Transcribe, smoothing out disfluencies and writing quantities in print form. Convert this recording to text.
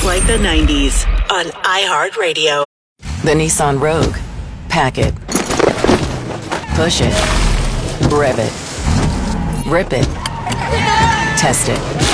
like the 90s on iHeartRadio. The Nissan Rogue. Pack it. Push it. Rev it. Rip it. Test it.